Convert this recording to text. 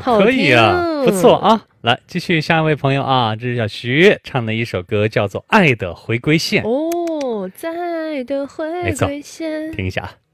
可以啊，不错啊。来，继续下一位朋友啊，这是小徐唱的一首歌，叫做《爱的回归线》。 哦，在爱的回归线。 听一下。